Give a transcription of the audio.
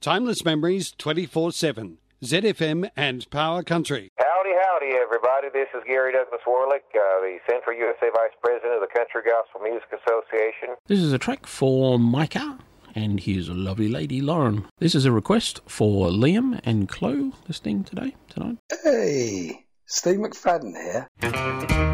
Timeless memories 24/7. ZFM and Power Country. Howdy, howdy, everybody. This is Gary Douglas Warlick, the Central USA Vice President of the Country Gospel Music Association. This is a track for Micah and his lovely lady, Lauren. This is a request for Liam and Chloe listening tonight. Hey, Steve McFadden here.